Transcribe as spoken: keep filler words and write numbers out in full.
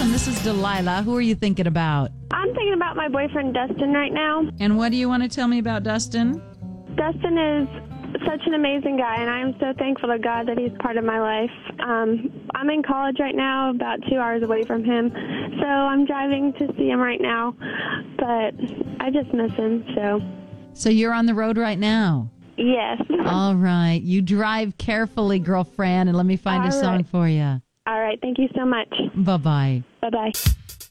welcome. This is Delilah. Who are you thinking about? I'm thinking about my boyfriend Dustin right now. And what do you want to tell me about Dustin? Dustin is such an amazing guy, and I'm so thankful to God that he's part of my life. Um, I'm in college right now, about two hours away from him, so I'm driving to see him right now, but I just miss him, so. So you're on the road right now? Yes. All right. You drive carefully, girlfriend, and let me find All a song right. for you. All right. Thank you so much. Bye-bye. Bye-bye.